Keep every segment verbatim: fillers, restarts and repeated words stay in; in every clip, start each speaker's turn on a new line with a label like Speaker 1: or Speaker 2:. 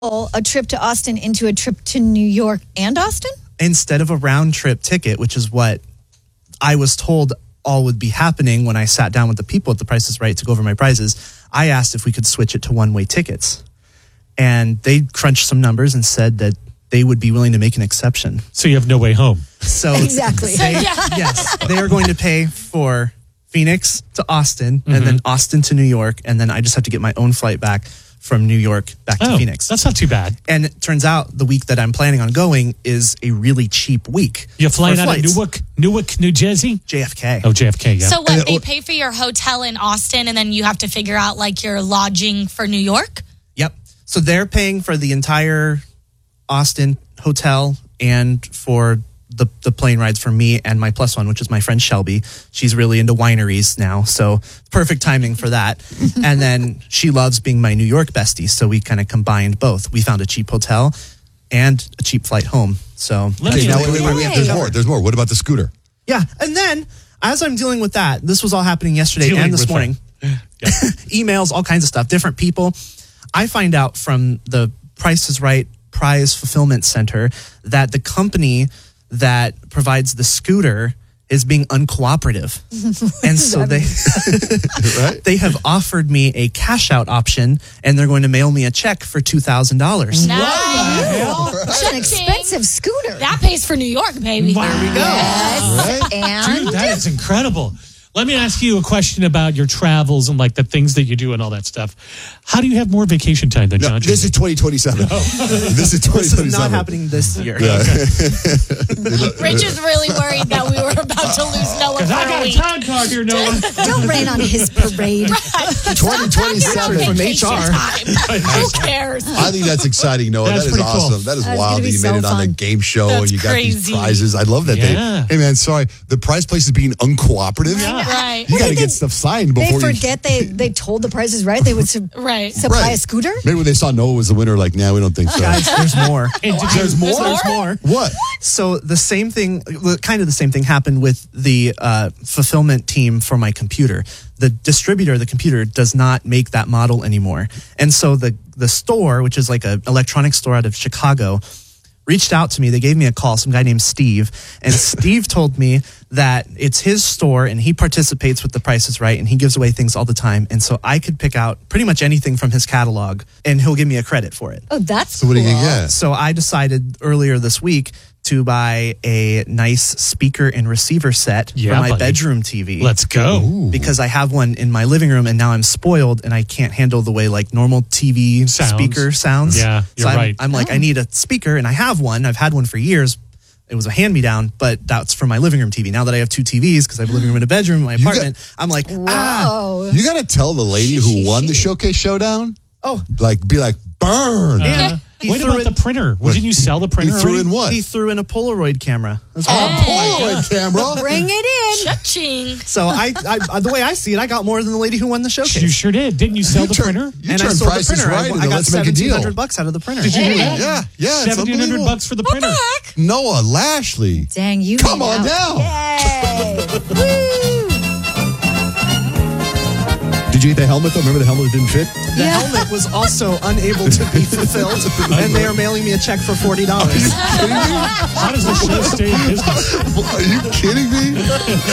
Speaker 1: a trip to Austin into a trip to New York and Austin?
Speaker 2: Instead of a round trip ticket, which is what I was told all would be happening when I sat down with the people at The Price is Right to go over my prices, I asked if we could switch it to one-way tickets. And they crunched some numbers and said that they would be willing to make an exception.
Speaker 3: So you have no way home.
Speaker 2: So
Speaker 1: Exactly.
Speaker 2: they, yes, they are going to pay for Phoenix to Austin, mm-hmm. and then Austin to New York, and then I just have to get my own flight back from New York back to
Speaker 3: oh,
Speaker 2: Phoenix.
Speaker 3: That's not too bad.
Speaker 2: And it turns out the week that I'm planning on going is a really cheap week.
Speaker 3: You're flying out of Newark, Newark, New Jersey?
Speaker 2: J F K.
Speaker 3: Oh, J F K, yeah.
Speaker 4: So what, they pay for your hotel in Austin and then you have to figure out like your lodging for New York?
Speaker 2: Yep. So they're paying for the entire Austin hotel and for the the plane rides for me and my plus one, which is my friend Shelby. She's really into wineries now, so perfect timing for that. And then she loves being my New York bestie, so we kind of combined both. We found a cheap hotel and a cheap flight home. So
Speaker 3: Let me
Speaker 5: now, wait, wait, wait, there's more. There's more. What about the scooter?
Speaker 2: yeah, and then as I'm dealing with that, this was all happening yesterday
Speaker 3: Dealing
Speaker 2: and this
Speaker 3: with
Speaker 2: morning. Emails, all kinds of stuff, different people. I find out from the Price is Right Prize Fulfillment Center that the company that provides the scooter is being uncooperative. And so they
Speaker 5: Right?
Speaker 2: they have offered me a cash out option, and they're going to mail me a check for two thousand dollars.
Speaker 4: Nice.
Speaker 1: That's an expensive scooter.
Speaker 4: That pays for New York, baby.
Speaker 3: Wow.
Speaker 2: There we go.
Speaker 1: Yes. And
Speaker 3: Dude, that is incredible. Let me ask you a question about your travels and like the things that you do and all that stuff. How do you have more vacation time than
Speaker 5: No,
Speaker 3: John?
Speaker 5: this is twenty twenty-seven. This is twenty
Speaker 2: This
Speaker 5: twenty-seven.
Speaker 2: is not happening this year.
Speaker 4: Rich is really worried that we were about to lose Noah
Speaker 3: Because I
Speaker 4: for a
Speaker 3: got a
Speaker 4: week.
Speaker 3: time card here, Noah.
Speaker 1: don't rain on his parade.
Speaker 5: twenty twenty-seven
Speaker 2: From
Speaker 4: Vacation
Speaker 2: H R.
Speaker 4: time. Who cares?
Speaker 5: I think that's exciting, Noah.
Speaker 3: That's
Speaker 5: That is
Speaker 3: pretty cool.
Speaker 5: awesome. That is
Speaker 1: That's
Speaker 5: wild
Speaker 1: gonna
Speaker 5: that
Speaker 1: be
Speaker 5: you made
Speaker 1: so
Speaker 5: it on the
Speaker 1: fun.
Speaker 5: game show
Speaker 4: That's
Speaker 5: and you got these
Speaker 4: crazy.
Speaker 5: prizes. I love that.
Speaker 3: Yeah.
Speaker 5: They, hey, man, sorry. The prize place is being uncooperative.
Speaker 4: Right.
Speaker 5: You got to
Speaker 1: They-
Speaker 5: get stuff signed
Speaker 1: They
Speaker 5: before you...
Speaker 1: forget they, they told The Price is Right they would su-
Speaker 4: Right.
Speaker 1: supply
Speaker 5: Right.
Speaker 1: a scooter?
Speaker 5: Maybe when they saw Noah was the winner, like, nah, we don't think so.
Speaker 2: Guys, there's more.
Speaker 3: And did
Speaker 5: There's
Speaker 3: you-
Speaker 5: more?
Speaker 2: There's more.
Speaker 5: What?
Speaker 2: So the same thing, well, kind of the same thing happened with the uh, fulfillment team for my computer. The distributor of the computer does not make that model anymore. And so the, the store, which is like an electronics store out of Chicago, reached out to me. They gave me a call, some guy named Steve. And Steve told me that it's his store and he participates with The Price is Right and he gives away things all the time. And so I could pick out pretty much anything from his catalog and he'll give me a credit for it.
Speaker 1: Oh, that's
Speaker 5: So what do you
Speaker 1: cool.
Speaker 5: get?
Speaker 2: So I decided earlier this week to buy a nice speaker and receiver set
Speaker 3: Yeah,
Speaker 2: for my
Speaker 3: buddy.
Speaker 2: bedroom T V.
Speaker 3: Let's go.
Speaker 2: Because I have one in my living room and now I'm spoiled and I can't handle the way like normal T V
Speaker 3: Sounds.
Speaker 2: speaker sounds.
Speaker 3: Yeah, you're
Speaker 2: so I'm,
Speaker 3: right.
Speaker 2: I'm like, I need a speaker and I have one. I've had one for years. It was a hand-me-down, but that's for my living room T V. Now that I have two T Vs, because I have a living room and a bedroom in my
Speaker 5: got-
Speaker 2: apartment, I'm like, ah.
Speaker 1: Oh.
Speaker 5: You got to tell the lady who won the Showcase Showdown,
Speaker 2: Oh,
Speaker 5: like, be like, burn.
Speaker 2: and he
Speaker 3: What
Speaker 2: threw
Speaker 3: about
Speaker 2: in-
Speaker 3: the printer? Well, didn't you sell the
Speaker 5: He
Speaker 3: printer
Speaker 5: threw
Speaker 3: already?
Speaker 5: in what?
Speaker 2: He threw in a Polaroid camera. That's
Speaker 5: A
Speaker 2: all.
Speaker 5: Polaroid camera.
Speaker 1: Bring it in.
Speaker 4: Cha-ching.
Speaker 2: So I, I, the way I see it, I got more than the lady who won the showcase.
Speaker 3: You sure did. Didn't you sell
Speaker 5: You
Speaker 3: the
Speaker 5: turn-
Speaker 3: printer?
Speaker 5: You
Speaker 2: and I
Speaker 5: turn
Speaker 2: sold the
Speaker 5: prices
Speaker 2: printer.
Speaker 5: right,
Speaker 2: I,
Speaker 5: and
Speaker 2: I
Speaker 5: then
Speaker 2: got
Speaker 5: let's make a
Speaker 2: seventeen
Speaker 5: deal.
Speaker 2: hundred bucks out of the printer.
Speaker 3: Did you do that?
Speaker 5: Yeah, yeah, it's
Speaker 3: seventeen hundred
Speaker 5: unbelievable.
Speaker 3: bucks for the printer.
Speaker 5: Noah Lashley.
Speaker 1: Dang, you
Speaker 5: Come
Speaker 1: made
Speaker 5: on
Speaker 1: out.
Speaker 5: down.
Speaker 1: Yay. Woo.
Speaker 5: Did you get the helmet, though? Remember the helmet that didn't fit?
Speaker 2: The
Speaker 1: Yeah.
Speaker 2: helmet was also unable to be fulfilled, and they are mailing me a check for forty dollars.
Speaker 3: How does the show stay in business?
Speaker 5: Are you kidding me?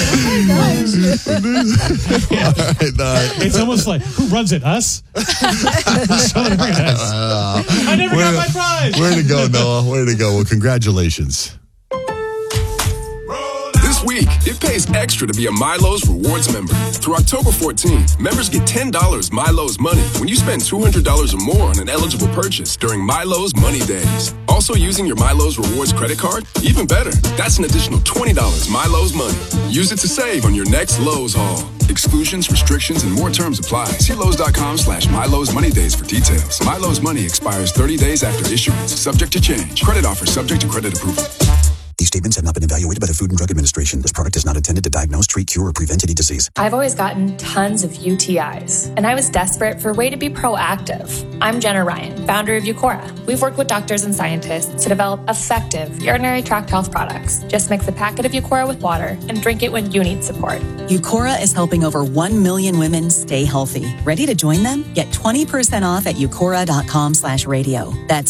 Speaker 5: All right, all right.
Speaker 3: It's almost like, who runs it? Us? Someone ran us. I never got my prize.
Speaker 5: Way to go, Noah. Way to go. Well, congratulations.
Speaker 6: This week, it pays extra to be a Milo's Rewards member. Through October fourteenth, members get ten dollars Milo's Money when you spend two hundred dollars or more on an eligible purchase during Milo's Money Days. Also using your Milo's Rewards credit card? Even better, that's an additional twenty dollars Milo's Money. Use it to save on your next Lowe's haul. Exclusions, restrictions, and more terms apply. See Lowe's.com slash Milo's Money Days for details. Milo's Money expires thirty days after issuance, subject to change. Credit offer subject to credit approval.
Speaker 7: These statements have not been evaluated by the Food and Drug Administration. This product is not intended to diagnose, treat, cure, or prevent any disease.
Speaker 8: I've always gotten tons of U T Is, and I was desperate for a way to be proactive. I'm Jenna Ryan, founder of Eucora. We've worked with doctors and scientists to develop effective urinary tract health products. Just mix a packet of Eucora with water and drink it when you need support.
Speaker 9: Eucora is helping over one million women stay healthy. Ready to join them? Get twenty percent off at eucora dot com slash radio. That's